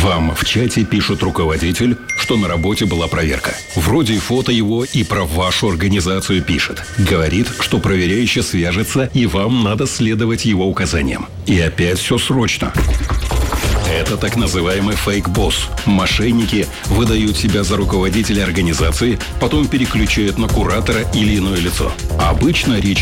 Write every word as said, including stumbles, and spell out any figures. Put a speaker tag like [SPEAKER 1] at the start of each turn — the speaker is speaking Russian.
[SPEAKER 1] Вам в чате пишет руководитель, что на работе была проверка. Вроде и фото его, и про вашу организацию пишет. Говорит, что проверяющий свяжется, и вам надо следовать его указаниям. И опять все срочно. Это так называемый фейк-босс. Мошенники выдают себя за руководителя организации, потом переключают на куратора или иное лицо. Обычно речь